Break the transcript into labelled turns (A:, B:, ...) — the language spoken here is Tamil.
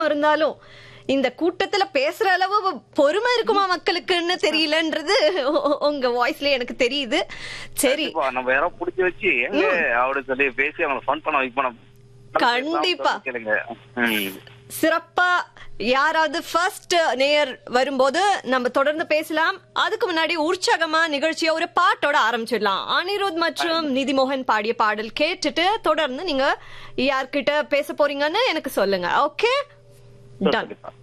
A: இருந்தாலும் இந்த கூட்டத்துல பேசுற அளவு பொறுமை இருக்குமா மக்களுக்குன்னு தெரியலன்றது உங்க வாய்ஸ்ல எனக்கு தெரியுது. சரி,
B: நம்ம யாரோ புடிச்சு வச்சு எங்க அப்படி சொல்லி பேசி அவங்க ஃபன் பண்ண வைப்போம்.
A: கண்டிப்பா சிறப்பா யாராவது ஃபர்ஸ்ட் நேயர் வரும்போது நம்ம தொடர்ந்து பேசலாம். அதுக்கு முன்னாடி உற்சாகமா நிகழ்ச்சியை ஒரு பாட்டோட ஆரம்பிச்சிடலாம். அனிருத் மற்றும் நிதிமோகன் பாடிய பாடல் கேட்டுட்டு தொடர்ந்து நீங்க யார்கிட்ட பேச போறீங்கன்னு எனக்கு சொல்லுங்க. Okay, ton.